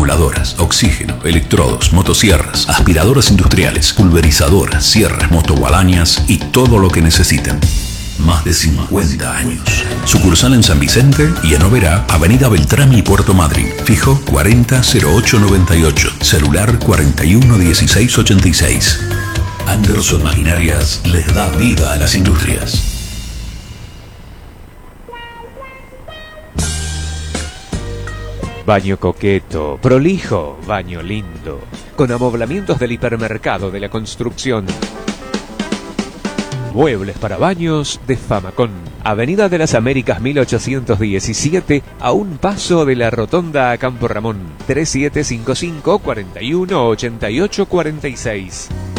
Enruladoras, oxígeno, electrodos, motosierras, aspiradoras industriales, pulverizadoras, sierras, motoguadañas y todo lo que necesiten. Más de 50 años. Sucursal en San Vicente y en Oberá, Avenida Beltrami y Puerto Madryn. Fijo 400898. Celular 411686. Anderson Maquinarias les da vida a las industrias. Baño coqueto, prolijo, baño lindo, con amoblamientos del hipermercado de la construcción. Muebles para baños de Famacón. Avenida de las Américas 1817, a un paso de la rotonda a Campo Ramón. 3755 41 88 46.